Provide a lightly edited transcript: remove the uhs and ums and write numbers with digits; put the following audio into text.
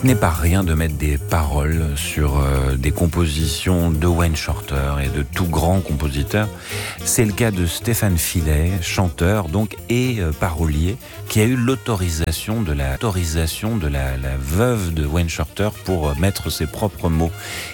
Ce n'est pas rien de mettre des paroles sur des compositions de Wayne Shorter et de tout grands compositeurs. C'est le cas de Stéphane Fillet, chanteur donc et parolier, qui a eu l'autorisation de la veuve de Wayne Shorter pour mettre ses propres mots